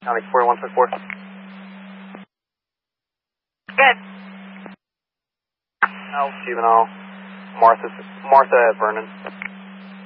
County 4154. Good. Al Juvenile, Martha at Vernon.